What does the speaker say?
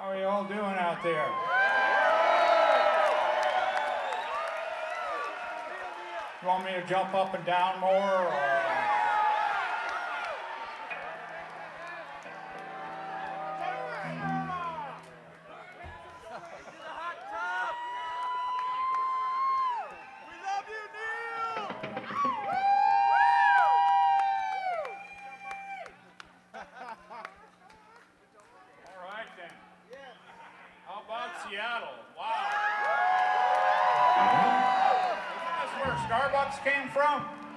How are you all doing out there? You want me to jump up and down more? Seattle. Wow. Isn't this where Starbucks came from?